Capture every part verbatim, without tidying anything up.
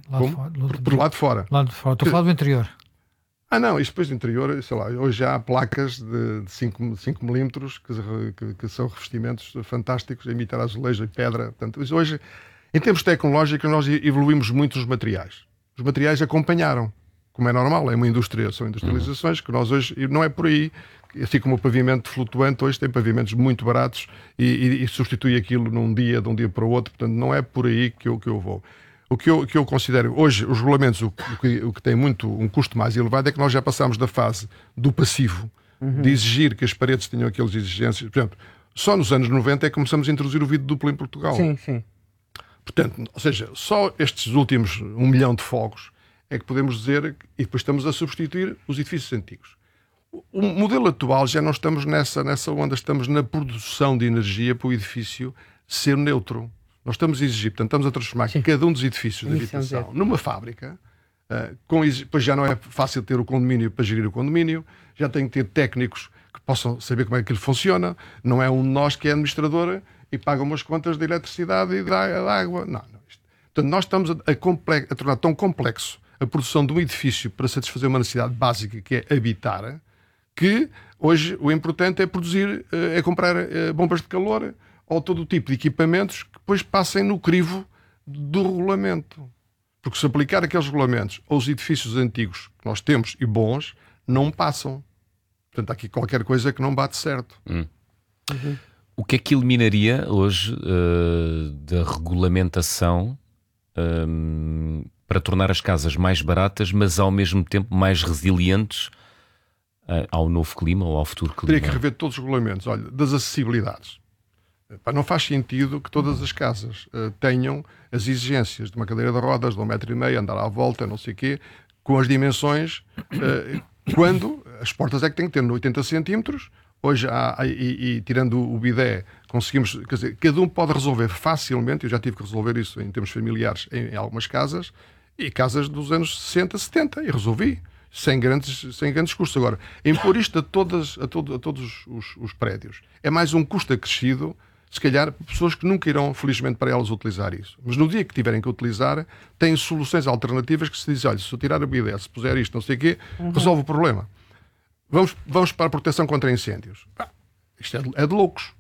Lado Como? fora, por, por lado de fora. Lado de fora. Estou a falar do interior. Ah, não, isto depois do interior, sei lá, hoje já há placas de cinco milímetros que, que, que são revestimentos fantásticos, a imitar azulejo e pedra. Portanto, hoje, em termos tecnológicos, nós evoluímos muito os materiais. Os materiais acompanharam, como é normal, é uma indústria, são industrializações que nós hoje, e não é por aí, assim como o pavimento flutuante, hoje tem pavimentos muito baratos e, e, e substitui aquilo num dia, de um dia para o outro, portanto não é por aí que eu, que eu vou. O que eu, que eu considero, hoje, os regulamentos, o que, o que tem muito um custo mais elevado é que nós já passamos da fase do passivo, uhum. de exigir que as paredes tenham aquelas exigências. Por exemplo, só nos anos noventa é que começamos a introduzir o vidro duplo em Portugal. Sim, sim. Portanto, ou seja, só estes últimos um milhão de fogos é que podemos dizer, e depois estamos a substituir os edifícios antigos. O modelo atual já não estamos nessa, nessa onda, estamos na produção de energia para o edifício ser neutro. Nós estamos a exigir, portanto, estamos a transformar Sim. cada um dos edifícios de habitação numa fábrica, uh, com, pois já não é fácil ter o condomínio para gerir o condomínio, já tem que ter técnicos que possam saber como é que ele funciona, não é um de nós que é administradora e paga umas contas de eletricidade e de água. Não, não. Isto. Portanto, nós estamos a, a, comple- a tornar tão complexo a produção de um edifício para satisfazer uma necessidade básica que é habitar, que hoje o importante é produzir, é comprar bombas de calor ou todo o tipo de equipamentos que depois passem no crivo do regulamento. Porque se aplicar aqueles regulamentos aos edifícios antigos que nós temos e bons, não passam. Portanto, há aqui qualquer coisa que não bate certo. Hum. Uhum. O que é que eliminaria hoje uh, da regulamentação um, para tornar as casas mais baratas, mas ao mesmo tempo mais resilientes uh, ao novo clima ou ao futuro clima? Teria que rever todos os regulamentos. Olha, das acessibilidades. Não faz sentido que todas as casas uh, tenham as exigências de uma cadeira de rodas, de um metro e meio, andar à volta, não sei o quê, com as dimensões, uh, quando as portas é que têm que ter oitenta centímetros, hoje há, e, e tirando o bidé, conseguimos, quer dizer, cada um pode resolver facilmente, eu já tive que resolver isso em termos familiares em, em algumas casas, e casas dos anos sessenta, setenta, e resolvi, sem grandes, sem grandes custos. Agora, impor isto a, todas, a, todo, a todos os, os prédios é mais um custo acrescido, se calhar, pessoas que nunca irão, felizmente, para elas utilizar isso. Mas no dia que tiverem que utilizar, têm soluções alternativas que se dizem, olha, se eu tirar a B I D S, se puser isto, não sei o quê, uhum. resolve o problema. Vamos, vamos para a proteção contra incêndios. Ah, isto é de, é de loucos.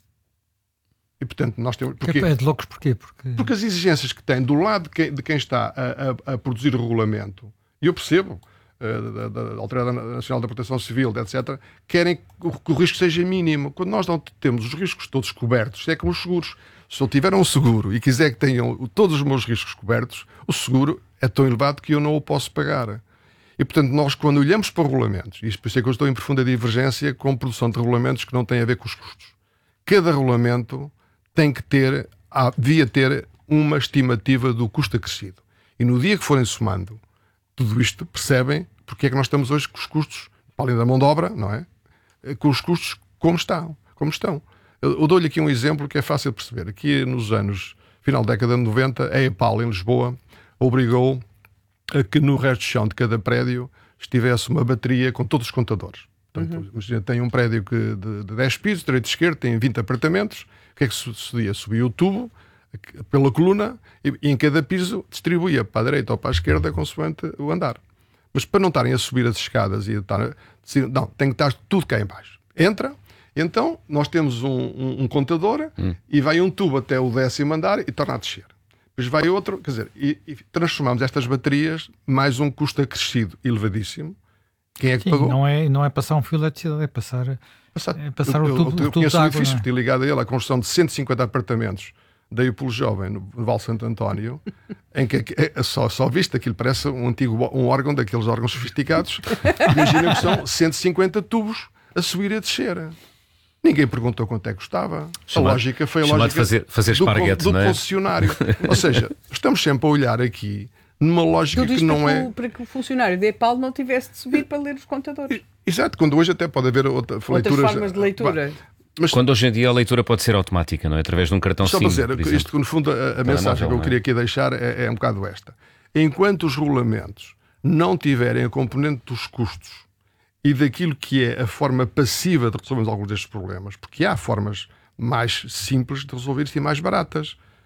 E, portanto, nós temos... Porquê? É de loucos porquê? Porque... Porque as exigências que têm do lado de quem, de quem está a, a, a produzir o regulamento, e eu percebo, Da, da, da Autoridade Nacional da Proteção Civil, etcétera, querem que o risco seja mínimo. Quando nós não temos os riscos todos cobertos, é como os seguros. Se eu tiver um seguro e quiser que tenham todos os meus riscos cobertos, o seguro é tão elevado que eu não o posso pagar. E, portanto, nós quando olhamos para regulamentos, e por isso é que eu estou em profunda divergência com a produção de regulamentos que não têm a ver com os custos. Cada regulamento tem que ter, devia ter uma estimativa do custo acrescido. E no dia que forem somando tudo isto, percebem porque é que nós estamos hoje com os custos, para além da mão de obra, não é? Com os custos como estão. Como estão. Eu, eu dou-lhe aqui um exemplo que é fácil de perceber. Aqui nos anos, final da década de noventa, a EPAL em Lisboa obrigou a que no resto do chão de cada prédio estivesse uma bateria com todos os contadores. Portanto, uhum. imagina, tem um prédio que de, de dez pisos, direito e esquerdo, tem vinte apartamentos. O que é que sucedia? Subia o tubo pela coluna e, e em cada piso distribuía para a direita ou para a esquerda consoante o andar. Mas para não estarem a subir as escadas e estar, não, tem que estar tudo cá em baixo. Entra, então nós temos um, um, um contador hum. e vai um tubo até o décimo andar e torna a descer. Depois vai outro, quer dizer, e, e transformamos estas baterias mais um custo acrescido elevadíssimo. Quem é que Sim, pagou? Não é, não é passar um fio de eletricidade, é passar, passar, é passar eu, o tubo, eu, eu, o tubo eu de água. Um edifício que ligado a ele, a construção de cento e cinquenta apartamentos da Ipulo Jovem, no Val Santo António, em que é, só, só visto aquilo parece um antigo um órgão daqueles órgãos sofisticados. Imagina que são cento e cinquenta tubos a subir e a descer. Ninguém perguntou quanto é que custava. Chamado, a lógica foi a lógica de fazer, fazer do, do não é? concessionário. Ou seja, estamos sempre a olhar aqui numa lógica Tudo isto que não para é... Que, para que o funcionário da EPAL não tivesse de subir para ler os contadores. Exato, quando hoje até pode haver outra, outras leituras... formas de leitura. Mas, quando hoje em dia a leitura pode ser automática, não é? Através de um cartão SIM. Só para dizer, isto que no fundo a, a mensagem que eu queria aqui deixar é, é um bocado esta. Enquanto os regulamentos não tiverem a componente dos custos e daquilo que é a forma passiva de resolvermos alguns destes problemas, porque há formas mais simples de resolver isto e mais baratas.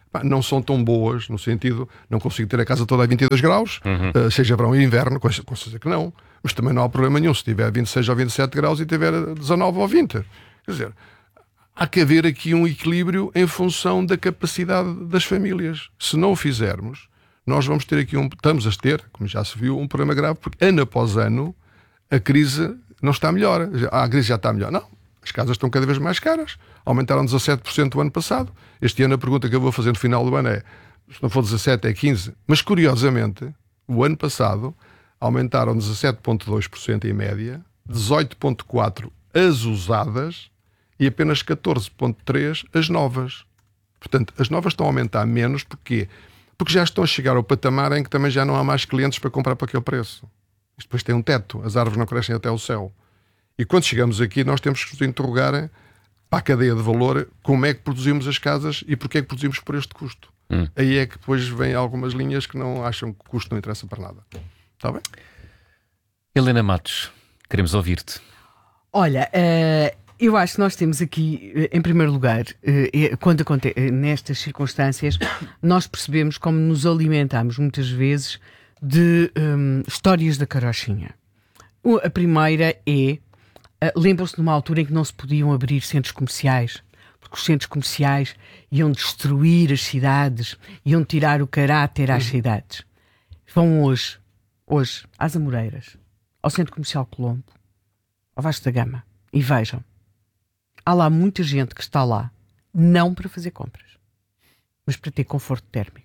pá, não são tão boas, no sentido, não consigo ter a casa toda a vinte e dois graus, Uhum. uh, seja verão e inverno, com com certeza que não, mas também não há problema nenhum se tiver vinte e seis ou vinte e sete graus e tiver dezanove ou vinte. Quer dizer, há que haver aqui um equilíbrio em função da capacidade das famílias. Se não o fizermos, nós vamos ter aqui um, estamos a ter, como já se viu, um problema grave, porque ano após ano a crise não está melhor. A crise já está melhor. Não, as casas estão cada vez mais caras. Aumentaram dezassete por cento o ano passado. Este ano a pergunta que eu vou fazer no final do ano é, se não for dezassete é quinze. Mas curiosamente, o ano passado aumentaram dezassete vírgula dois por cento em média, dezoito vírgula quatro por cento as usadas e apenas catorze vírgula três por cento as novas. Portanto, as novas estão a aumentar menos. Porquê? Porque já estão a chegar ao patamar em que também já não há mais clientes para comprar para aquele preço. Isto depois tem um teto, as árvores não crescem até o céu. E quando chegamos aqui, nós temos que nos interrogar para a cadeia de valor como é que produzimos as casas e porque é que produzimos por este custo. Hum. Aí é que depois vêm algumas linhas que não acham que o custo não interessa para nada. Está bem? Helena Matos, queremos ouvir-te. Olha, uh, eu acho que nós temos aqui, uh, em primeiro lugar, uh, quando acontece, uh, nestas circunstâncias, nós percebemos como nos alimentamos muitas vezes de um, histórias da carochinha. O- A primeira é, uh, lembram-se de uma altura em que não se podiam abrir centros comerciais, porque os centros comerciais iam destruir as cidades, iam tirar o caráter às cidades. Vão hoje, hoje, às Amoreiras, ao Centro Comercial Colombo, ao Vasco da Gama, e vejam, há lá muita gente que está lá, não para fazer compras, mas para ter conforto térmico.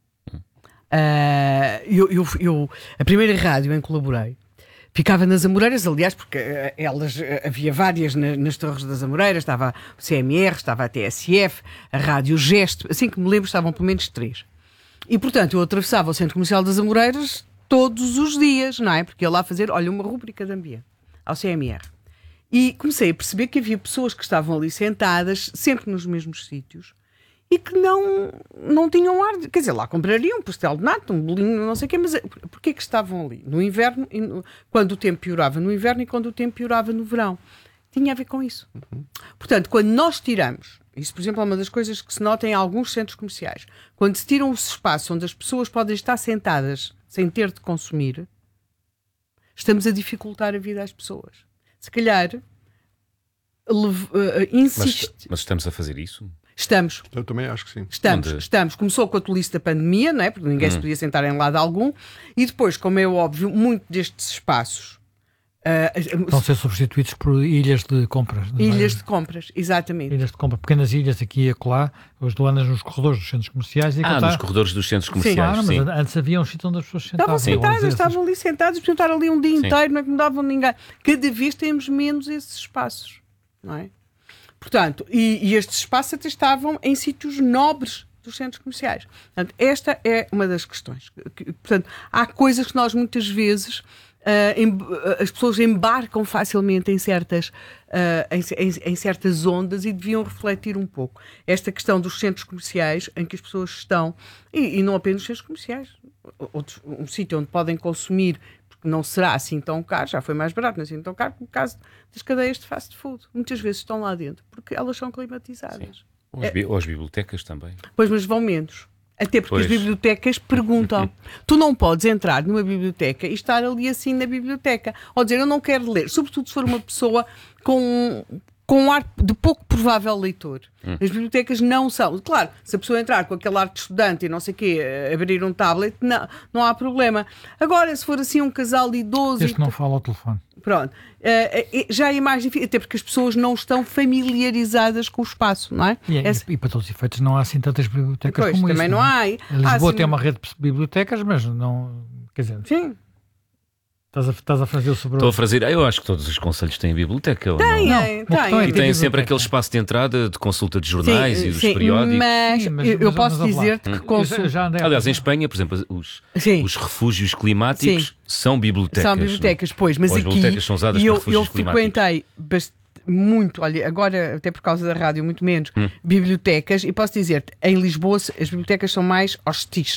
Ah, eu, eu, eu- a primeira rádio em que colaborei ficava nas Amoreiras, aliás, porque ah, elas, ah, havia várias na- nas Torres das Amoreiras, estava o C M R, estava a T S F, a Rádio Gesto, assim que me lembro estavam pelo menos três. E portanto eu atravessava o Centro Comercial das Amoreiras todos os dias, não é? Porque ia lá fazer, olha, uma rúbrica de ambiente ao C M R. E comecei a perceber que havia pessoas que estavam ali sentadas, sempre nos mesmos sítios, e que não, não tinham ar, de, quer dizer, lá comprariam um pastel de nata, um bolinho, não sei o quê, mas por- porquê que estavam ali? No inverno, e no- quando o tempo piorava no inverno e quando o tempo piorava no verão. Tinha a ver com isso. Portanto, quando nós tiramos, isso por exemplo é uma das coisas que se nota em alguns centros comerciais, quando se tiram os espaços onde as pessoas podem estar sentadas sem ter de consumir, estamos a dificultar a vida às pessoas. Se calhar, lev- eh, Mas, insiste. mas estamos a fazer isso? Estamos. Eu também acho que sim. Estamos, Onde? estamos. Começou com a tolice da pandemia, não é? Porque ninguém se podia sentar em lado algum. E depois, como é óbvio, muito destes espaços, ah, Estão a ser substituídos por ilhas de compras. ilhas de compras, exatamente. Ilhas de compra, pequenas ilhas aqui e acolá, as doanas nos corredores dos centros comerciais. E Ah, aquilo nos está- corredores dos centros Sim. comerciais. Claro, Sim. mas antes havia um sítio onde as pessoas sentavam. Estavam Vamos sentadas, dizer assim. estavam ali sentadas, podiam estar ali um dia Sim. inteiro, não incomodavam ninguém. Cada vez temos menos esses espaços, não é? Portanto, e, e estes espaços até estavam em sítios nobres dos centros comerciais. Portanto, esta é uma das questões. Que- Portanto, há coisas que nós muitas vezes ah, em- ah, as pessoas embarcam facilmente em certas, ah, em, em- em certas ondas e deviam refletir um pouco. Esta questão dos centros comerciais em que as pessoas estão, e, e não apenas os centros comerciais, outros, um sítio onde podem consumir, porque não será assim tão caro, já foi mais barato, não é assim tão caro, como o caso das cadeias de fast food. Muitas vezes estão lá dentro, porque elas são climatizadas. Ou as, bi- ou as bibliotecas também. Pois, mas vão menos. Até porque Pois. as bibliotecas perguntam. Tu não podes entrar numa biblioteca e estar ali assim na biblioteca. Ou dizer, eu não quero ler. Sobretudo se for uma pessoa com, com um ar de pouco provável leitor. Hum. As bibliotecas não são. Claro, se a pessoa entrar com aquele ar de estudante e não sei o quê, abrir um tablet, não, não há problema. Agora, se for assim um casal de idosos... Este não fala ao telefone. Pronto. Eh, eh, já é mais difícil, até porque as pessoas não estão familiarizadas com o espaço, não é? E, é- Essa- e para todos os efeitos não há assim tantas bibliotecas Pois, como também isso. não há. Em Há, Lisboa assim, tem uma rede de bibliotecas, mas não... Quer dizer, Sim. estás a, estás a fazer o sobre... Estou a fazer. Eu acho que todos os conselhos têm biblioteca. ou não? Tem, Não, tem, uma questão é tem. E ter têm sempre biblioteca. aquele espaço de entrada de consulta de jornais Sim, e dos sim, periódicos. Mas, Sim, mas- eu, eu mas- posso mas, olá. dizer-te que Eu já- consumo. já andei a Aliás, em fazer. Espanha, por exemplo, os, Sim. os refúgios climáticos Sim. são bibliotecas. São bibliotecas, pois, mas Ou as aqui bibliotecas são usadas e para eu, refúgios eu climáticos. frequentei bast- muito, olha, agora até por causa da rádio, muito menos, Hum. bibliotecas, e posso dizer-te, em Lisboa as bibliotecas são mais hostis.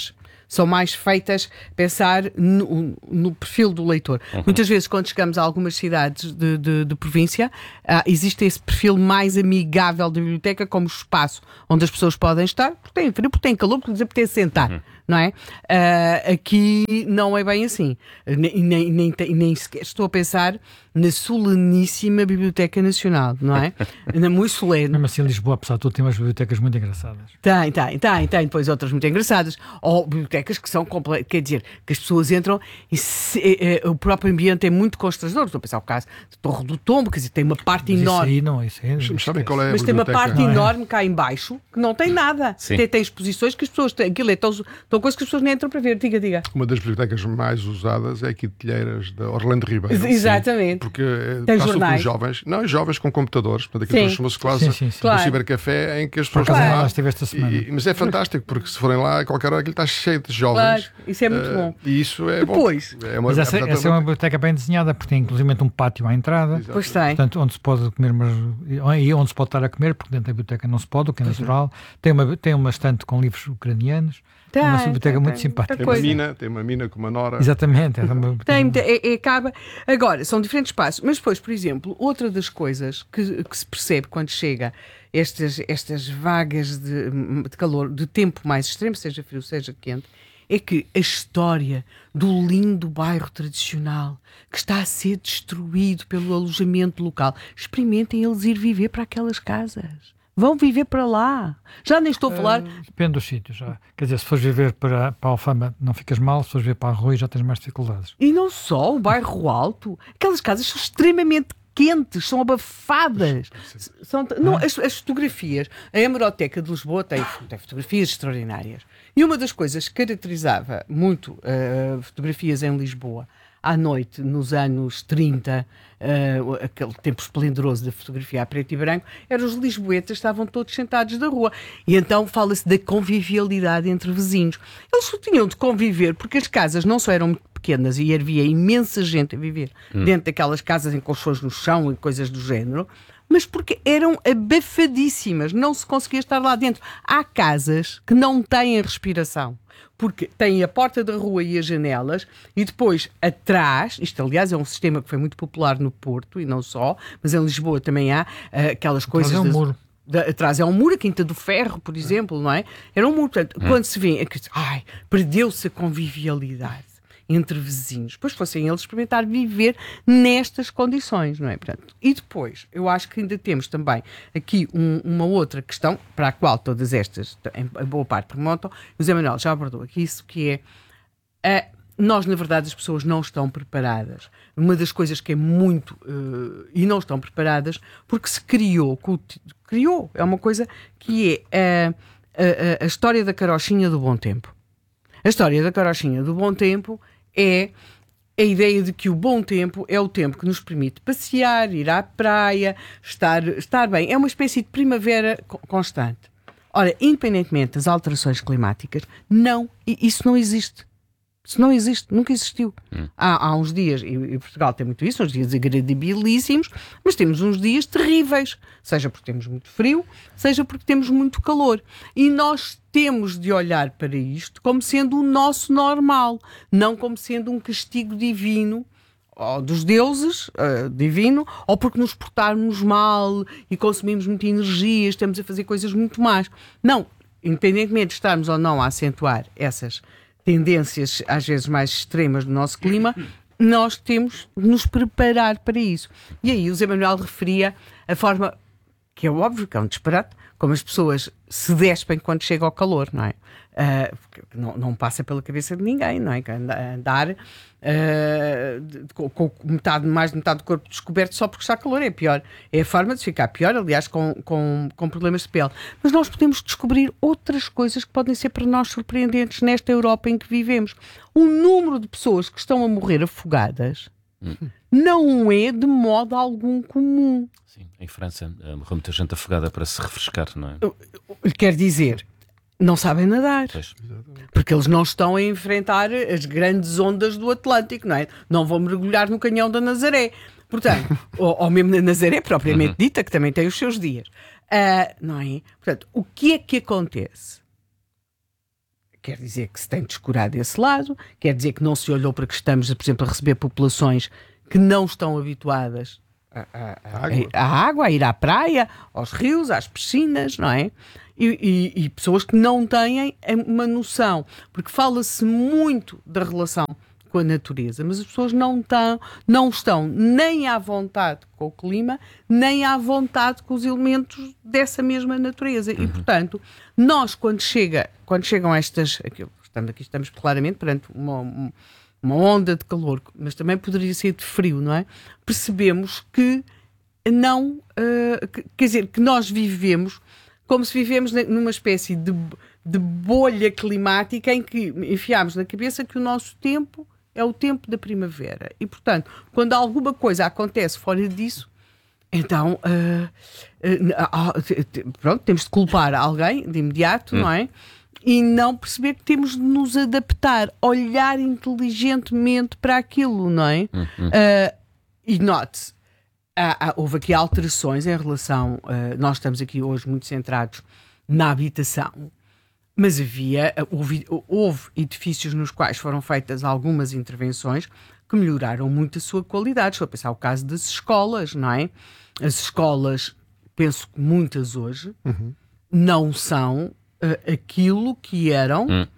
são mais feitas pensar no, no perfil do leitor. Uhum. Muitas vezes, quando chegamos a algumas cidades de, de, de província, uh, existe esse perfil mais amigável da biblioteca como espaço onde as pessoas podem estar, porque têm frio, porque têm calor, porque lhes apetece sentar. Uhum. Não é? Uh, aqui não é bem assim. Nem, nem, nem, nem sequer estou a pensar na soleníssima Biblioteca Nacional, não é? Na muito solene. Mesmo assim, Lisboa, apesar de tudo, tem umas bibliotecas muito engraçadas. Tem, tem, tem, tem. Depois outras muito engraçadas. Ou bibliotecas que são completas. Quer dizer, que as pessoas entram e se, é, é, o próprio ambiente é muito constrangedor. Estou a pensar o caso de Torre do Tombo, quer dizer, tem uma parte mas enorme. Isso aí não, isso aí, mas sabem qual é a Mas tem uma parte não enorme é? cá em baixo que não tem nada. Tem, tem exposições que as pessoas têm. Aquilo é tão, tão coisa que as pessoas nem entram para ver. Diga, diga. Uma das bibliotecas mais usadas é aqui de Telheiras, de Orlando Ribeiro. Exatamente. Porque tem passam jornais. Por jovens, não, jovens com computadores, portanto, aquilo transformou-se quase sim, sim, sim. um Claro. cibercafé em que as pessoas Por acaso, vão lá. lá estive esta semana. E, mas é fantástico, porque se forem lá a qualquer hora aquilo está cheio de jovens. Claro, isso é muito uh, bom. E isso é Depois, bom. É uma, Mas essa, portanto, essa é uma biblioteca bem desenhada, porque tem inclusive um pátio à entrada. Pois tem. Portanto, onde se pode comer, mas e onde se pode estar a comer, porque dentro da biblioteca não se pode, o que é natural. Tem uma, tem uma estante com livros ucranianos. Tem, É uma biblioteca tem, muito tem, simpática. Tem uma coisa. mina, tem uma mina com uma nora. Exatamente. É uma Tem, é, é, acaba. Agora, são diferentes espaços. Mas depois, por exemplo, outra das coisas que, que se percebe quando chega estas, estas vagas de, de calor, de tempo mais extremo, seja frio, seja quente, é que a história do lindo bairro tradicional que está a ser destruído pelo alojamento local, experimentem eles ir viver para aquelas casas. Vão viver para lá. Já nem estou a falar... Uh, depende dos sítios. Já. Quer dizer, se fores viver para, para a Alfama, não ficas mal. Se fores viver para a Rui, já tens mais dificuldades. E não só, o bairro Alto. Aquelas casas são extremamente quentes, são abafadas. São, não, as, as fotografias... A Hemeroteca de Lisboa tem, tem fotografias extraordinárias. E uma das coisas que caracterizava muito uh, fotografias em Lisboa à noite, nos anos trinta, uh, aquele tempo esplendoroso da fotografia a preto e branco, eram os lisboetas, estavam todos sentados na rua. E então fala-se da convivialidade entre vizinhos. Eles tinham de conviver, porque as casas não só eram muito pequenas e havia imensa gente a viver hum. dentro daquelas casas em colchões no chão e coisas do género, mas porque eram abafadíssimas, não se conseguia estar lá dentro. Há casas que não têm respiração, porque têm a porta da rua e as janelas, e depois atrás, isto aliás é um sistema que foi muito popular no Porto, e não só, mas em Lisboa também há uh, aquelas coisas... Mas é um das... muro. De, atrás é um muro, a Quinta do Ferro, por exemplo, não é? Era um muro. Portanto, hum. quando se vê, é que, ai, perdeu-se a convivialidade entre vizinhos, depois fossem eles experimentar viver nestas condições, não é? Portanto, e depois, eu acho que ainda temos também aqui um, uma outra questão, para a qual todas estas, em boa parte, remontam, o José Manuel já abordou aqui isso, que é, a, nós, na verdade, as pessoas não estão preparadas. Uma das coisas que é muito, uh, e não estão preparadas, porque se criou, criou, é uma coisa que é a, a, a história da carochinha do bom tempo. A história da carochinha do bom tempo é a ideia de que o bom tempo é o tempo que nos permite passear, ir à praia, estar, estar bem. É uma espécie de primavera constante. Ora, independentemente das alterações climáticas, não, isso não existe. Isso não existe, nunca existiu. Hum. Há, há uns dias, e Portugal tem muito isso, uns dias agradabilíssimos, mas temos uns dias terríveis, seja porque temos muito frio, seja porque temos muito calor. E nós temos de olhar para isto como sendo o nosso normal, não como sendo um castigo divino, ou dos deuses, uh, divino, ou porque nos portarmos mal e consumimos muita energia, estamos a fazer coisas muito más. Não, independentemente de estarmos ou não a acentuar essas tendências às vezes mais extremas do nosso clima, nós temos de nos preparar para isso. E aí o Zé Manuel referia a forma, que é óbvio que é um disparate, como as pessoas se despem quando chega ao calor, não é? Uh, não, não passa pela cabeça de ninguém, não é? Andar uh, de, com, com metade, mais de metade do corpo descoberto só porque está calor é pior. É a forma de ficar pior, aliás, com, com, com problemas de pele. Mas nós podemos descobrir outras coisas que podem ser para nós surpreendentes nesta Europa em que vivemos. O número de pessoas que estão a morrer afogadas hum. não é de modo algum comum. Sim, em França morreu muita gente afogada para se refrescar, não é? Quer dizer, não sabem nadar. Pois. Porque eles não estão a enfrentar as grandes ondas do Atlântico, não é? Não vão mergulhar no canhão da Nazaré. Portanto, ou, ou mesmo na Nazaré propriamente uhum. dita, que também tem os seus dias. Uh, não é? Portanto, o que é que acontece? quer dizer que se tem descurado esse lado, quer dizer que não se olhou para que estamos, por exemplo, a receber populações que não estão habituadas a, a, a, água. a, a água, a ir à praia, aos rios, às piscinas, não é? E, e, e pessoas que não têm uma noção, porque fala-se muito da relação com a natureza, mas as pessoas não estão, não estão nem à vontade com o clima, nem à vontade com os elementos dessa mesma natureza. Uhum. E, portanto, nós, quando, chega, quando chegam estas... Aqui, estamos, aqui estamos claramente perante uma, uma onda de calor, mas também poderia ser de frio, não é? Percebemos que não... Uh, que, quer dizer, que nós vivemos como se vivemos numa espécie de, de bolha climática em que enfiámos na cabeça que o nosso tempo é o tempo da primavera. E, portanto, quando alguma coisa acontece fora disso, então, uh, uh, uh, pronto, temos de culpar alguém de imediato, hum. não é? E não perceber que temos de nos adaptar, olhar inteligentemente para aquilo, não é? Hum, hum. Uh, e note-se, há, há, houve aqui alterações em relação... Uh, nós estamos aqui hoje muito centrados na habitação, mas havia, houve, houve edifícios nos quais foram feitas algumas intervenções que melhoraram muito a sua qualidade. Estou a pensar o caso das escolas, não é? As escolas, penso que muitas hoje, uhum. não são uh, aquilo que eram uhum.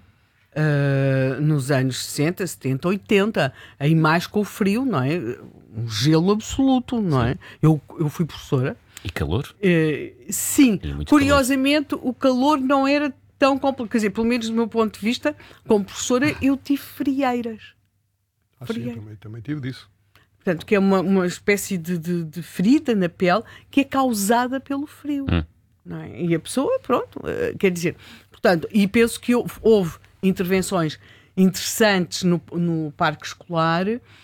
uh, nos anos sessenta, setenta, oitenta, aí mais com o frio, não é? Um gelo absoluto, não é? Eu, eu fui professora. E calor? Uh, sim. E Curiosamente, calor. O calor não era tão complicado, quer dizer, pelo menos do meu ponto de vista, como professora, eu tive frieiras. Ah, sim, também, também tive disso. Portanto, que é uma, uma espécie de, de, de ferida na pele que é causada pelo frio. Hum. Não é? E a pessoa, pronto, uh, quer dizer, portanto, e penso que houve, houve intervenções interessantes no, no parque escolar,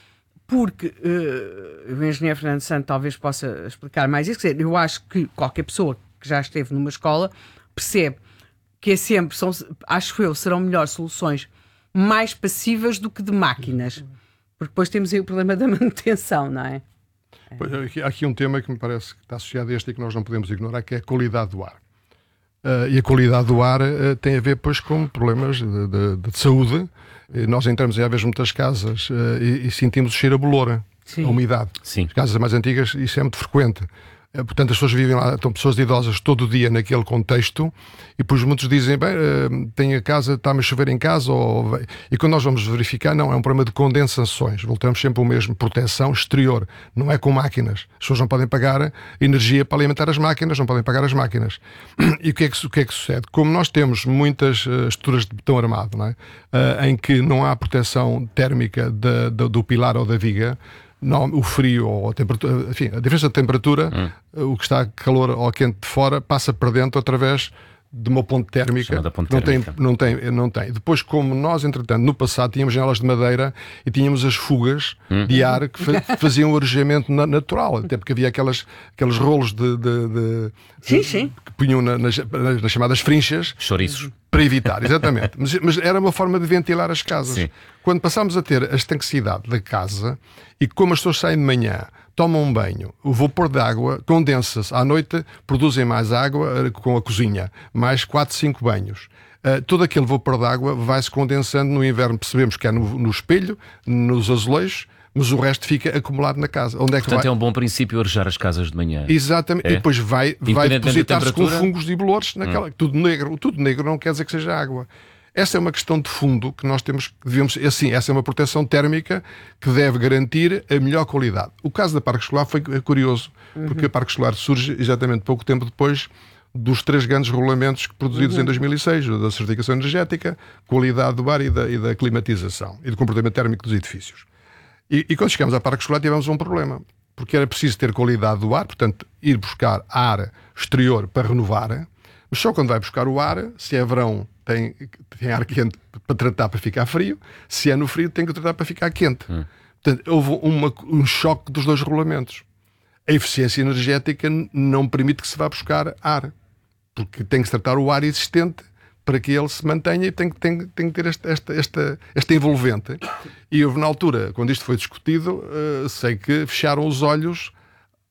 porque uh, o engenheiro Fernando Santos talvez possa explicar mais isso. Quer dizer, eu acho que qualquer pessoa que já esteve numa escola percebe que é sempre, são, acho eu, serão melhores soluções mais passivas do que de máquinas. Porque depois temos aí o problema da manutenção, não é? Pois, aqui, há aqui um tema que me parece que está associado a este e que nós não podemos ignorar, que é a qualidade do ar. Uh, e a qualidade do ar uh, tem a ver, pois, com problemas de, de, de saúde. Uh, nós entramos, às vezes, muitas casas uh, e, e sentimos o cheiro a boloura, a umidade. Sim. As casas mais antigas, isso é muito frequente. Portanto, as pessoas vivem lá, estão pessoas idosas todo o dia naquele contexto e depois muitos dizem, bem, tem a casa, está-me a chover em casa, ou... e quando nós vamos verificar, não, é um problema de condensações. Voltamos sempre ao mesmo, proteção exterior, não é com máquinas. As pessoas não podem pagar energia para alimentar as máquinas, não podem pagar as máquinas. E o que é que, o que, é que sucede? Como nós temos muitas uh, estruturas de betão armado, não é? Uh, em que não há proteção térmica de, de, do pilar ou da viga, não, o frio ou a temperatura, enfim, a diferença de temperatura, hum. o que está calor ou quente de fora, passa para dentro através de uma ponte térmica. Ponte não, térmica. Tem, não, tem, não tem. Depois, como nós, entretanto, no passado tínhamos janelas de madeira e tínhamos as fugas hum. de ar que fa faziam o arejamento na natural, até porque havia aquelas, aqueles rolos de, de, de, sim, de sim. que punham na, nas, nas chamadas frinchas. Chouriços. Para evitar, exatamente. mas, mas era uma forma de ventilar as casas. Sim. Quando passámos a ter a estanquecidade da casa e como as pessoas saem de manhã, tomam um banho, o vapor de água condensa-se. À noite produzem mais água com a cozinha, mais quatro, cinco banhos. Uh, todo aquele vapor de água vai-se condensando no inverno. Percebemos que é no, no espelho, nos azulejos, mas o resto fica acumulado na casa. Onde é que Portanto, vai? é um bom princípio arejar as casas de manhã. Exatamente. É? E depois vai, vai depositar-se com fungos e bolores naquela. Hum. Tudo negro. Tudo negro não quer dizer que seja água. Essa é uma questão de fundo que nós temos que devemos. Assim, essa é uma proteção térmica que deve garantir a melhor qualidade. O caso da Parque Escolar foi curioso, uhum. porque a Parque Escolar surge exatamente pouco tempo depois dos três grandes regulamentos produzidos uhum. em dois mil e seis, da certificação energética, qualidade do ar e da, e da climatização e do comportamento térmico dos edifícios. E, e quando chegamos à Parque Escolar tivemos um problema, porque era preciso ter qualidade do ar, portanto, ir buscar ar exterior para renovar, mas só quando vai buscar o ar, se é verão, tem, tem ar quente para tratar para ficar frio, se é no frio, tem que tratar para ficar quente. Hum. Portanto, houve uma, um choque dos dois regulamentos. A eficiência energética não permite que se vá buscar ar, porque tem que se tratar o ar existente para que ele se mantenha e tem, tem, tem que ter esta, esta, esta, esta envolvente. E houve na altura, quando isto foi discutido, uh, sei que fecharam os olhos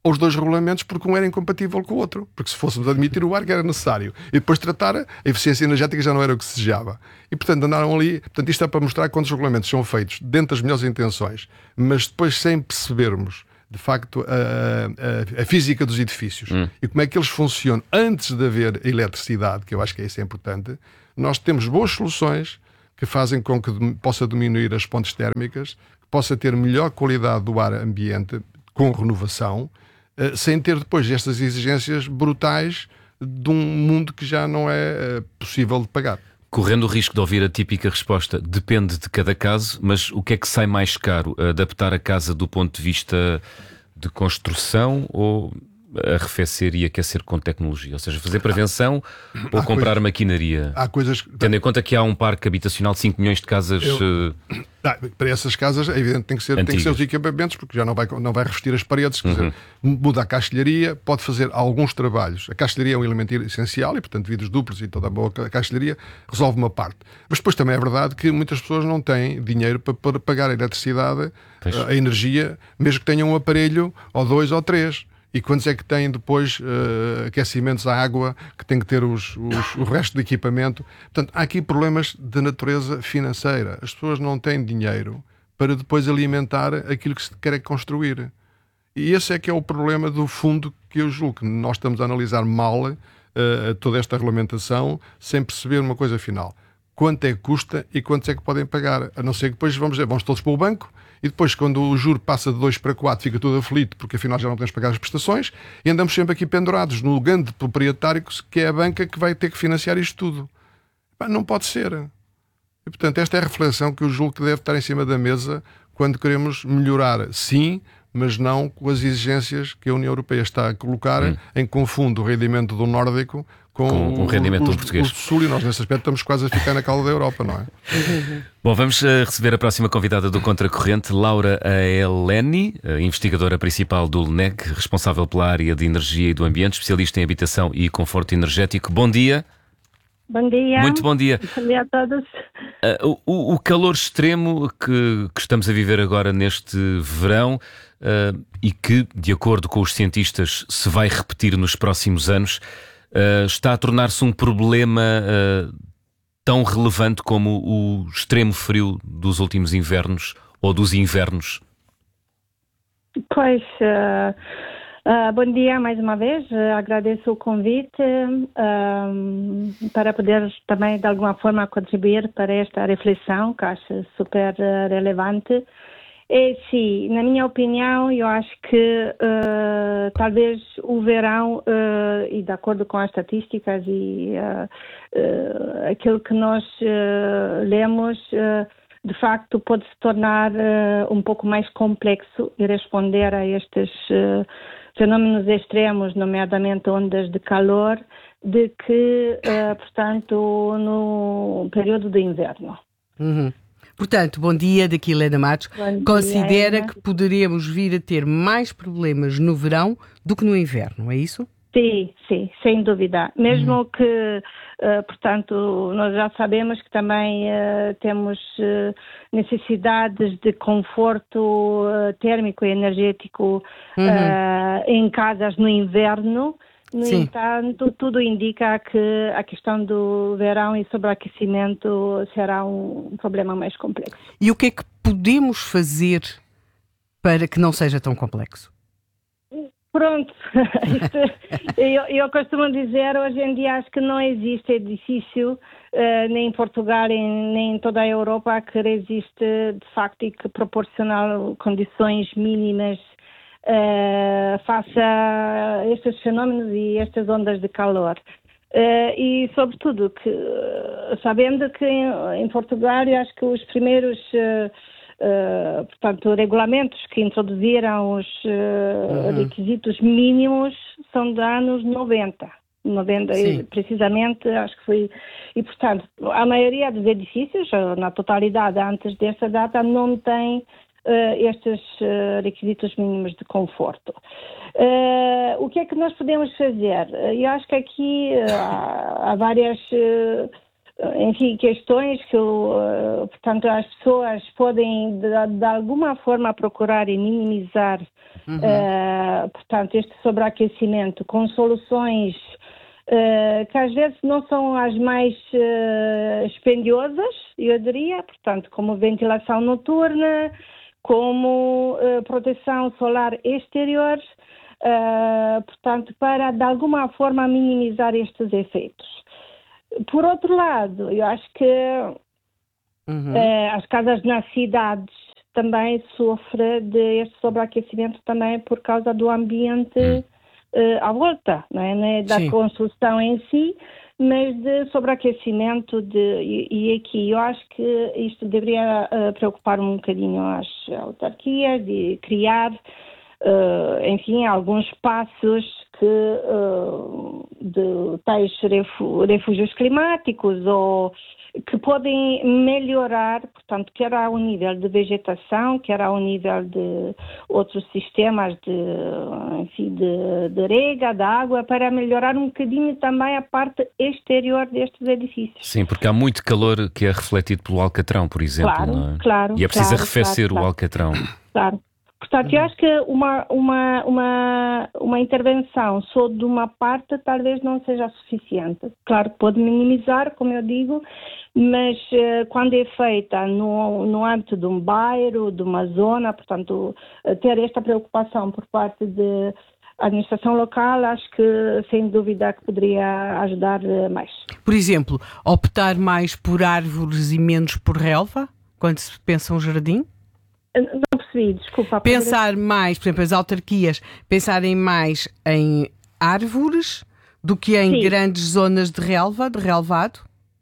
aos dois regulamentos porque um era incompatível com o outro. Porque se fôssemos admitir o ar que era necessário e depois tratar, a eficiência energética já não era o que se desejava. E, portanto, andaram ali... Portanto, isto é para mostrar que quando os regulamentos são feitos dentro das melhores intenções, mas depois sem percebermos, de facto, a, a, a física dos edifícios hum. e como é que eles funcionam antes de haver eletricidade, que eu acho que isso é importante, nós temos boas soluções que fazem com que possa diminuir as pontes térmicas, que possa ter melhor qualidade do ar ambiente com renovação, sem ter depois estas exigências brutais de um mundo que já não é possível de pagar. Correndo o risco de ouvir a típica resposta, depende de cada caso, mas o que é que sai mais caro? Adaptar a casa do ponto de vista de construção ou arrefecer e aquecer com tecnologia? Ou seja, fazer prevenção há, ou há comprar coisas, maquinaria? Há coisas... Tendo em conta que há um parque habitacional de cinco milhões de casas... Eu... Ah, para essas casas, é evidente, tem que ser, tem que ser os equipamentos, porque já não vai, não vai revestir as paredes, quer dizer, uhum. muda a caixilharia, pode fazer alguns trabalhos. A caixilharia é um elemento essencial e, portanto, vidros duplos e toda a boa caixilharia resolve uma parte. Mas depois também é verdade que muitas pessoas não têm dinheiro para, para pagar a eletricidade, a, a energia, mesmo que tenham um aparelho, ou dois ou três. E quantos é que têm depois uh, aquecimentos à água, que têm que ter os, os, o resto do equipamento? Portanto, há aqui problemas de natureza financeira. As pessoas não têm dinheiro para depois alimentar aquilo que se quer construir. E esse é que é o problema do fundo que eu julgo que nós estamos a analisar mal uh, toda esta regulamentação sem perceber uma coisa final. Quanto é que custa e quantos é que podem pagar? A não ser que depois vamos dizer, vamos todos para o banco, e depois, quando o juro passa de dois para quatro, fica todo aflito, porque afinal já não podemos pagar as prestações, e andamos sempre aqui pendurados no grande proprietário, que é a banca que vai ter que financiar isto tudo. Não pode ser. E, portanto, esta é a reflexão que eu julgo que deve estar em cima da mesa quando queremos melhorar, sim, mas não com as exigências que a União Europeia está a colocar, hum. em confundo o rendimento do nórdico com, com, com o rendimento o, do português. O sul, e nós nesse aspecto estamos quase a ficar na cauda da Europa, não é? Bom, vamos uh, receber a próxima convidada do Contracorrente, Laura Aeleni, investigadora principal do L N E C, responsável pela área de energia e do ambiente, especialista em habitação e conforto energético. Bom dia. Bom dia. Muito bom dia. Bom dia a todos. Uh, o, o calor extremo que, que estamos a viver agora neste verão uh, e que, de acordo com os cientistas, se vai repetir nos próximos anos, uh, está a tornar-se um problema uh, tão relevante como o extremo frio dos últimos invernos ou dos invernos? Pois... Uh... Uh, bom dia mais uma vez, uh, agradeço o convite uh, para poder também de alguma forma contribuir para esta reflexão que acho super uh, relevante. E sim, na minha opinião, eu acho que uh, talvez o verão, uh, e de acordo com as estatísticas e uh, uh, aquilo que nós uh, lemos, uh, de facto pode se tornar uh, um pouco mais complexo e responder a estes uh, fenómenos extremos, nomeadamente ondas de calor, de que, uh, portanto, no período de inverno. Uhum. Portanto, bom dia, daqui Helena Matos. Bom Considera dia, que poderíamos vir a ter mais problemas no verão do que no inverno, é isso? Sim, sim, sem dúvida. Mesmo uhum. que, uh, portanto, nós já sabemos que também uh, temos uh, necessidades de conforto uh, térmico e energético uhum. uh, em casas no inverno. No sim. entanto, tudo indica que a questão do verão e sobreaquecimento será um problema mais complexo. E o que é que podemos fazer para que não seja tão complexo? Pronto, Isto, eu, eu costumo dizer, hoje em dia acho que não existe edifício, uh, nem em Portugal, nem em toda a Europa, que resiste de facto e que proporciona condições mínimas uh, face a estes fenómenos e estas ondas de calor. Uh, e sobretudo, que, sabendo que em, em Portugal, eu acho que os primeiros... Uh, Uh, portanto, regulamentos que introduziram os uh, uhum. requisitos mínimos são de anos noventa. noventa e, precisamente, acho que foi... E, portanto, a maioria dos edifícios, na totalidade, antes dessa data, não tem uh, estes uh, requisitos mínimos de conforto. Uh, o que é que nós podemos fazer? Eu acho que aqui uh, há, há várias... Uh, enfim, questões que, uh, portanto, as pessoas podem, de, de alguma forma, procurar e minimizar, uhum. uh, portanto, este sobreaquecimento com soluções uh, que às vezes não são as mais uh, expendiosas, eu diria, portanto, como ventilação noturna, como uh, proteção solar exterior, uh, portanto, para, de alguma forma, minimizar estes efeitos. Por outro lado, eu acho que uhum. eh, as casas nas cidades também sofrem deste sobreaquecimento também por causa do ambiente uhum. eh, à volta, não é? Não é da Sim. construção em si, mas de sobreaquecimento de, e, e aqui eu acho que isto deveria uh, preocupar um bocadinho as autarquias de criar Uh, enfim, alguns espaços que, uh, de tais refúgios climáticos ou que podem melhorar, portanto, quer ao nível de vegetação, quer ao nível de outros sistemas de, enfim, de, de rega, de água, para melhorar um bocadinho também a parte exterior destes edifícios. Sim, porque há muito calor que é refletido pelo alcatrão, por exemplo, claro, não é? Claro, E é preciso claro, arrefecer claro, o alcatrão. Claro. Portanto, eu acho que uma, uma, uma, uma intervenção só de uma parte talvez não seja suficiente. Claro que pode minimizar, como eu digo, mas uh, quando é feita no, no âmbito de um bairro, de uma zona, portanto, ter esta preocupação por parte de administração local, acho que sem dúvida que poderia ajudar mais. Por exemplo, optar mais por árvores e menos por relva, quando se pensa um jardim? Não percebi, desculpa. Pensar mais, por exemplo, as autarquias pensarem mais em árvores do que em Sim. grandes zonas de relva, de relvado?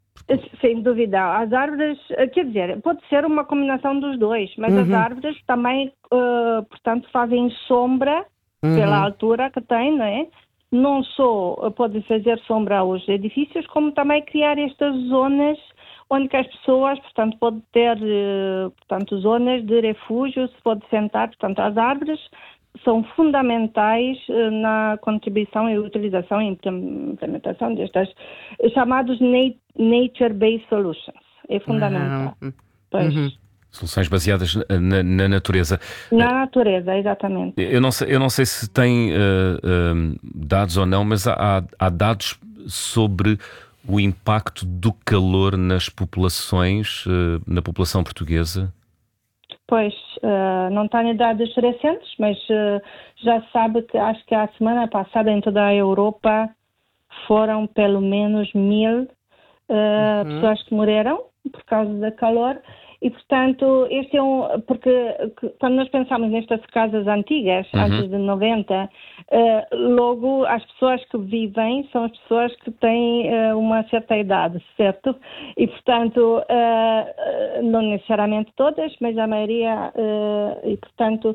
Sem dúvida. As árvores, quer dizer, pode ser uma combinação dos dois, mas uhum. as árvores também, uh, portanto, fazem sombra uhum. pela altura que têm, não é? Não só pode fazer sombra aos edifícios, como também criar estas zonas onde que as pessoas, portanto, podem ter, portanto, zonas de refúgio, se pode sentar, portanto, as árvores são fundamentais na contribuição e utilização e implementação destas chamados nature-based solutions. É fundamental. Uhum. Pois. Uhum. Soluções baseadas na, na natureza. Na natureza, exatamente. Eu não sei, eu não sei se tem uh, uh, dados ou não, mas há, há dados sobre o impacto do calor nas populações, na população portuguesa? Pois, uh, não tenho dados recentes, mas uh, já sabe que acho que a semana passada em toda a Europa foram pelo menos mil uh, uhum. pessoas que morreram por causa do calor. E, portanto, este é um... Porque quando nós pensamos nestas casas antigas, uhum. antes de noventa, uh, logo as pessoas que vivem são as pessoas que têm uh, uma certa idade, certo? E, portanto, uh, não necessariamente todas, mas a maioria... Uh, e, portanto,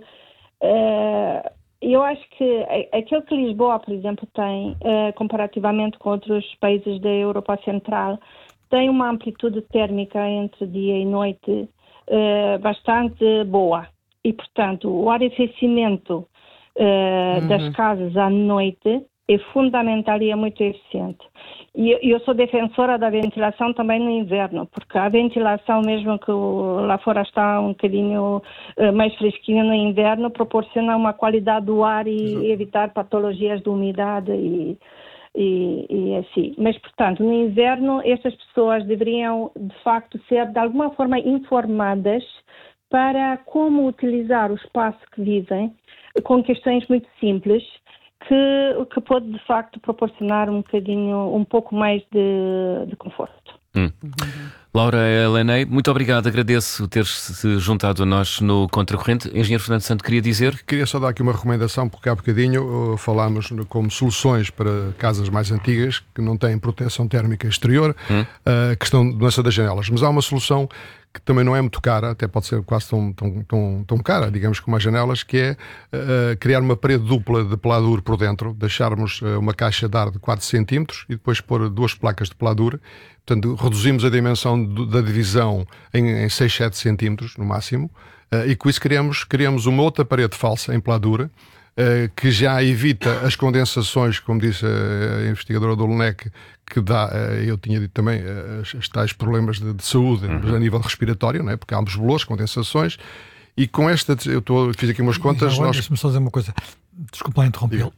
uh, eu acho que aquilo que Lisboa, por exemplo, tem, uh, comparativamente com outros países da Europa Central, tem uma amplitude térmica entre dia e noite uh, bastante boa. E, portanto, o arrefecimento uh, uhum. das casas à noite é fundamental e é muito eficiente. E eu sou defensora da ventilação também no inverno, porque a ventilação, mesmo que lá fora está um bocadinho uh, mais fresquinho no inverno, proporciona uma qualidade do ar e Exato. evitar patologias de umidade e E, e assim. Mas, portanto, no inverno, estas pessoas deveriam, de facto, ser, de alguma forma, informadas para como utilizar o espaço que vivem, com questões muito simples, que, que pode, de facto, proporcionar um bocadinho, um pouco mais de, de conforto. Hum. Uhum. Laura Helenei, muito obrigado, agradeço ter-se juntado a nós no Contracorrente. Engenheiro Fernando Santo, queria dizer? Queria só dar aqui uma recomendação, porque há bocadinho uh, falámos como soluções para casas mais antigas que não têm proteção térmica exterior, hum. a uh, questão de doença das janelas. Mas há uma solução que também não é muito cara, até pode ser quase tão, tão, tão, tão cara, digamos, como as janelas, que é uh, criar uma parede dupla de peladura por dentro, deixarmos uh, uma caixa de ar de quatro centímetros e depois pôr duas placas de peladura. Portanto, reduzimos a dimensão do, da divisão em, em seis, sete centímetros no máximo, uh, e com isso criamos, criamos uma outra parede falsa em peladura, uh, que já evita as condensações, como disse a, a investigadora do L N E C, que dá, uh, eu tinha dito também, uh, as, as tais problemas de, de saúde uhum. a nível respiratório, não é? Porque há uns bolores, condensações, e com esta, eu tô, fiz aqui umas contas... Agora, nós... Deixa-me só dizer uma coisa, desculpa lá interrompê-lo.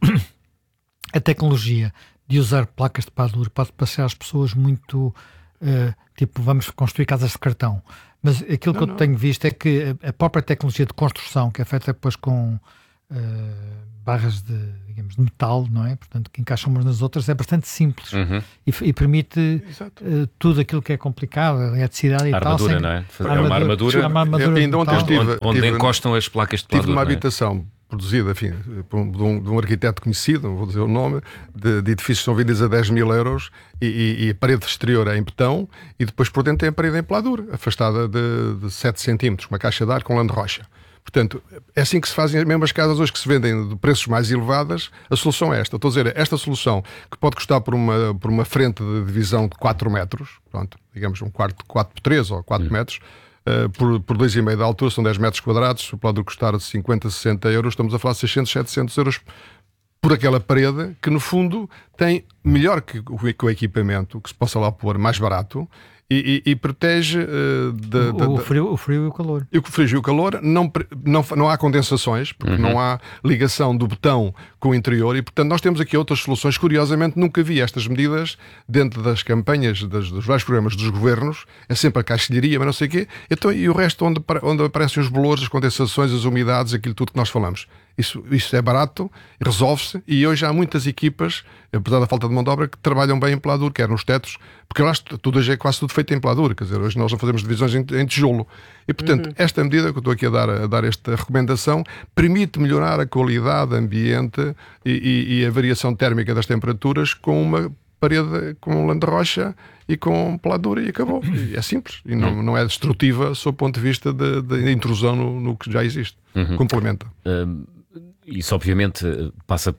A tecnologia de usar placas de padura pode passar às pessoas muito, uh, tipo, vamos construir casas de cartão. Mas aquilo não, que eu não. tenho visto é que a própria tecnologia de construção, que é feita depois com uh, barras de, digamos, de metal, não é? Portanto, que encaixam umas nas outras, é bastante simples Uhum. e, e permite uh, tudo aquilo que é complicado, a eletricidade e a tal. armadura, sem... não é? É uma armadura, é uma armadura Eu, ainda ontem de metal. estive, onde, onde tive, encostam as placas de tive pladura. numa não é? habitação produzida, enfim, por um, de, um, de um arquiteto conhecido, não vou dizer o nome, de, de edifícios que são vendidos a dez mil euros e, e, e a parede exterior é em betão e depois por dentro tem a parede em peladura, afastada de, de sete centímetros, uma caixa de ar com lã de rocha. Portanto, é assim que se fazem mesmo as casas hoje que se vendem de preços mais elevados. A solução é esta. Estou a dizer, esta solução que pode custar por uma, por uma frente de divisão de quatro metros, pronto, digamos um quarto de quatro por três ou quatro hum. metros, Uh, por, por dois vírgula cinco de altura, são dez metros quadrados, se pode custar cinquenta, sessenta euros, estamos a falar de seiscentos, setecentos euros por aquela parede, que no fundo tem melhor que o, que o equipamento, que se possa lá pôr mais barato, e, e, e protege uh, de, de, o, de, frio, o frio e o calor. E o frio e o calor, não, não, não há condensações, porque uhum. não há ligação do betão com o interior, e portanto nós temos aqui outras soluções. Curiosamente, nunca vi estas medidas dentro das campanhas das, dos vários programas dos governos, é sempre a caixilharia, mas não sei o quê, então, e o resto onde, onde aparecem os bolores, as condensações, as umidades, aquilo tudo que nós falamos. Isso, isso é barato, resolve-se, e hoje há muitas equipas, apesar da falta de mão de obra, que trabalham bem em peladura, quer nos tetos, porque lá tudo hoje é quase tudo feito em peladura, quer dizer, hoje nós não fazemos divisões em, em tijolo. E portanto, uhum. esta medida que eu estou aqui a dar, a dar esta recomendação, permite melhorar a qualidade ambiente e, e, e a variação térmica das temperaturas com uma parede com lã de rocha e com peladura, e acabou. E é simples, e não, não é destrutiva sob o ponto de vista de, de intrusão no, no que já existe. Uhum. Complementa. Um... Isso obviamente passa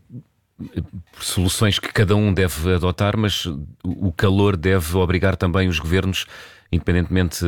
por soluções que cada um deve adotar, mas o calor deve obrigar também os governos, independentemente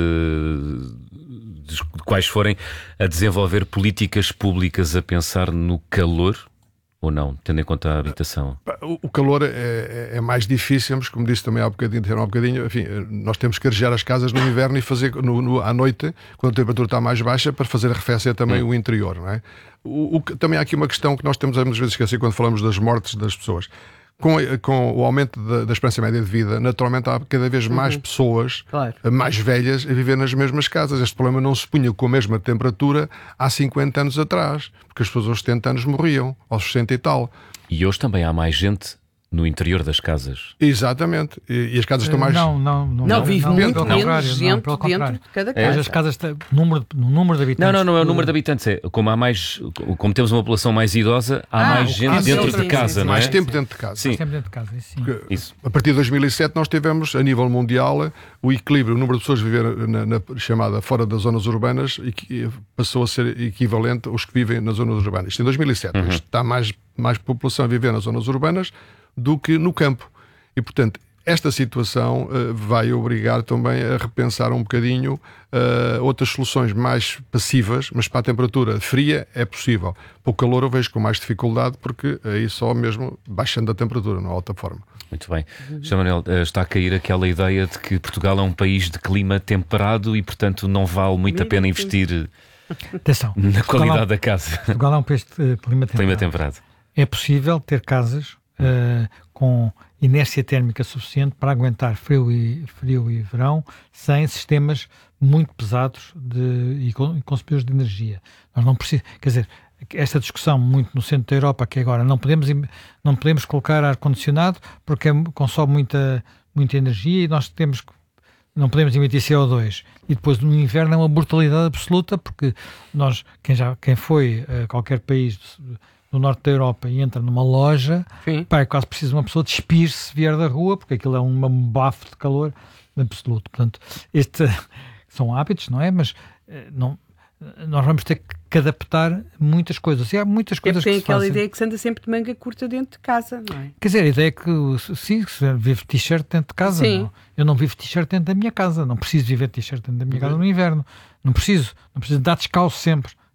de quais forem, a desenvolver políticas públicas a pensar no calor, ou não, tendo em conta a habitação? O calor é, é mais difícil, mas como disse também há bocadinho, há um bocadinho, enfim, nós temos que arejar as casas no inverno e fazer no, no, à noite, quando a temperatura está mais baixa, para fazer arrefecer também hum. o interior, não é? O, o, também há aqui uma questão que nós temos às vezes esquecer quando falamos das mortes das pessoas. Com, com o aumento da, da esperança média de vida, naturalmente há cada vez mais uhum. pessoas claro. mais velhas a viver nas mesmas casas. Este problema não se punha com a mesma temperatura há cinquenta anos atrás, porque as pessoas aos setenta anos morriam, aos sessenta e tal. E hoje também há mais gente no interior das casas. Exatamente. E, e as casas estão mais... Não, não. Não, não vive não, muito não, menos gente não, dentro de cada casa. Hoje as casas têm número, número de habitantes. Não, não, não é o número de habitantes. É como há mais... Como temos uma população mais idosa, há ah, mais gente dentro sim, de casa, sim, não é? Mais tempo dentro de casa. Sim. Mais tempo dentro de casa, sim. Isso. A partir de dois mil e sete nós tivemos, a nível mundial, o equilíbrio, o número de pessoas a viver na, na chamada fora das zonas urbanas, e passou a ser equivalente aos que vivem nas zonas urbanas. Isto em dois mil e sete. Uhum. Está mais, mais população a viver nas zonas urbanas do que no campo. E, portanto, esta situação uh, vai obrigar também a repensar um bocadinho uh, outras soluções mais passivas, mas para a temperatura fria é possível. Para o calor eu vejo com mais dificuldade, porque aí só mesmo baixando a temperatura, não há outra forma. Muito bem. José Manuel, está a cair aquela ideia de que Portugal é um país de clima temperado e, portanto, não vale muito a pena investir Atenção. na qualidade da casa. Portugal é um país de clima temperado. clima temperado. É possível ter casas uh, com inércia térmica suficiente para aguentar frio e, frio e verão sem sistemas muito pesados de, e consumidores de energia. Nós não precisamos, quer dizer, esta discussão muito no centro da Europa, que agora não podemos, não podemos colocar ar-condicionado porque é, consome muita, muita energia e nós temos que não podemos emitir C O dois. E depois no inverno é uma brutalidade absoluta, porque nós, quem, já, quem foi a qualquer país do norte da Europa e entra numa loja, pá, é quase preciso uma pessoa despir-se se vier da rua, porque aquilo é um, um bafo de calor absoluto. Portanto, este, são hábitos, não é? Mas não, nós vamos ter que adaptar muitas coisas. E há muitas coisas que se fazem. Tem aquela ideia que se anda sempre de manga curta dentro de casa, não é? Quer dizer, a ideia é que, sim, se vive t-shirt dentro de casa. Sim. Não. Eu não vivo t-shirt dentro da minha casa. Não preciso viver t-shirt dentro da minha casa no inverno. Não preciso. Não preciso dar descalço sempre.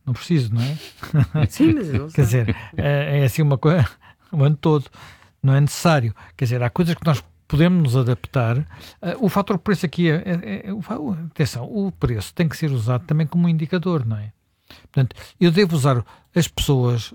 não preciso, não é? Sim, mas eu Quer dizer, é, é assim uma coisa o ano todo, não é necessário. Quer dizer, há coisas que nós podemos nos adaptar. Uh, o fator preço aqui é, é, é o, atenção, o preço tem que ser usado também como um indicador, não é? Portanto, eu devo usar as pessoas,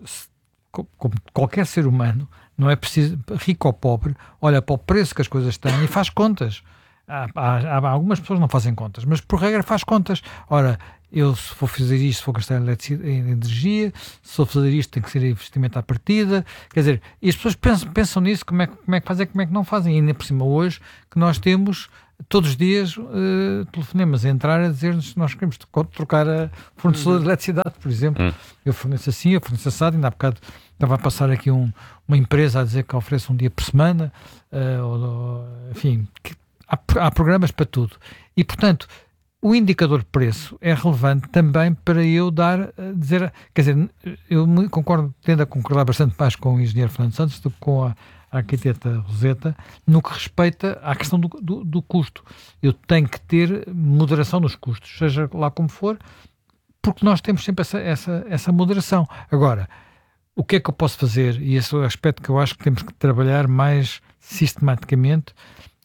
como qualquer ser humano, não é preciso, rico ou pobre, olha para o preço que as coisas têm e faz contas. Há, há, há algumas pessoas não fazem contas, mas por regra faz contas. Ora, eu se for fazer isto, se for gastar em energia, se for fazer isto, tem que ser investimento à partida. Quer dizer, e as pessoas pensam, pensam nisso, como é, como é que fazem, como é que não fazem. E ainda por cima hoje, que nós temos todos os dias uh, telefonemas a entrar a dizer-nos que nós queremos trocar a fornecedor de eletricidade, por exemplo. Hum. Eu forneço assim, eu forneço assado. Ainda há bocado estava a passar aqui um, uma empresa a dizer que oferece um dia por semana, uh, ou, ou, enfim, que, há, há programas para tudo. E, portanto, o indicador de preço é relevante também para eu dar, dizer, quer dizer, eu concordo, tendo a concordar bastante mais com o engenheiro Fernando Santos do que com a, a arquiteta Roseta, no que respeita à questão do, do, do custo. Eu tenho que ter moderação nos custos, seja lá como for, porque nós temos sempre essa, essa, essa moderação. Agora, o que é que eu posso fazer, e esse é o aspecto que eu acho que temos que trabalhar mais sistematicamente,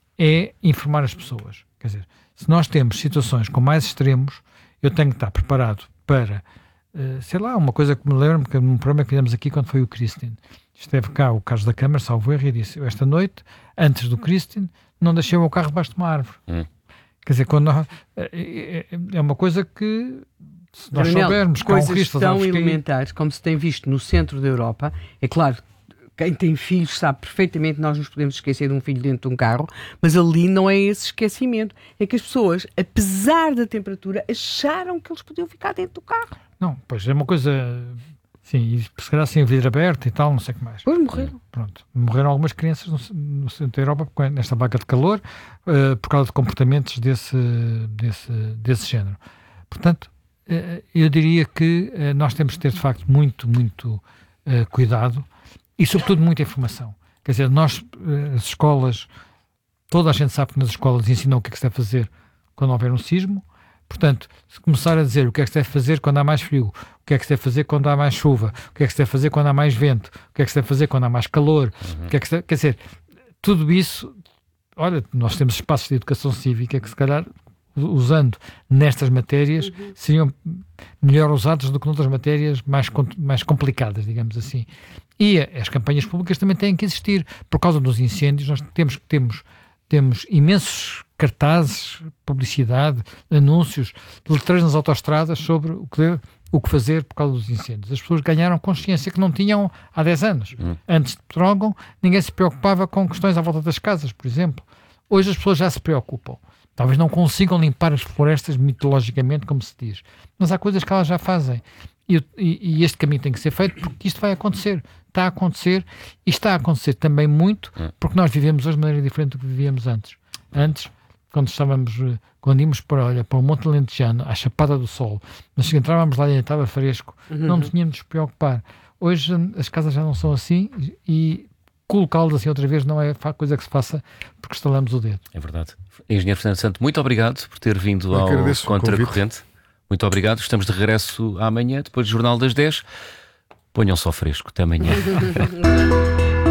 é informar as pessoas. Quer dizer, se nós temos situações com mais extremos, eu tenho que estar preparado para, uh, sei lá, uma coisa que me lembro, que num programa que fizemos aqui quando foi o Christine, esteve cá o Carlos da Câmara, salvo erro, e disse, esta noite, antes do Christine, não deixei o meu carro debaixo de uma árvore. Hum. Quer dizer, quando nós, é, é uma coisa que, se nós Daniel, soubermos que há um risco... Coisas tão elementares, como se tem visto no centro da Europa, é claro... Quem tem filhos sabe perfeitamente que nós nos podemos esquecer de um filho dentro de um carro, mas ali não é esse esquecimento. É que as pessoas, apesar da temperatura, acharam que eles podiam ficar dentro do carro. Não, pois é uma coisa... Sim, se calhar sem vidro aberto e tal, não sei o que mais. Pois morreram. Pronto, morreram algumas crianças no, no centro da Europa nesta vaga de calor, uh, por causa de comportamentos desse, desse, desse género. Portanto, uh, eu diria que uh, nós temos que ter, de facto, muito, muito uh, cuidado. E, sobretudo, muita informação. Quer dizer, nós, as escolas, toda a gente sabe que nas escolas ensinam o que é que se deve fazer quando houver um sismo. Portanto, se começar a dizer o que é que se deve fazer quando há mais frio, o que é que se deve fazer quando há mais chuva, o que é que se deve fazer quando há mais vento, o que é que se deve fazer quando há mais calor, uhum. o que é que se deve... quer dizer, tudo isso, olha, nós temos espaços de educação cívica que, se calhar, usando nestas matérias, uhum. seriam melhor usados do que noutras matérias mais, mais complicadas, digamos assim. E as campanhas públicas também têm que existir. Por causa dos incêndios, nós temos, temos, temos imensos cartazes, publicidade, anúncios, letreiros nas autoestradas sobre o que, o que fazer por causa dos incêndios. As pessoas ganharam consciência que não tinham há dez anos. Hum. Antes de Petrógão, ninguém se preocupava com questões à volta das casas, por exemplo. Hoje as pessoas já se preocupam. Talvez não consigam limpar as florestas mitologicamente, como se diz. Mas há coisas que elas já fazem. E, e, e este caminho tem que ser feito porque isto vai acontecer. Está a acontecer e está a acontecer também muito porque nós vivemos hoje de maneira diferente do que vivíamos antes. Antes, quando estávamos, quando íamos para, olha, para o Monte Alentejano, à Chapada do Sol, nós entrávamos lá e estava fresco, uhum. não nos tínhamos de nos preocupar. Hoje as casas já não são assim e colocá-las assim outra vez não é coisa que se faça porque estalamos o dedo. É verdade. Engenheiro Fernando Santos, muito obrigado por ter vindo ao Contracorrente. Muito obrigado. Estamos de regresso amanhã, depois do Jornal das dez. Ponham só fresco. Até amanhã.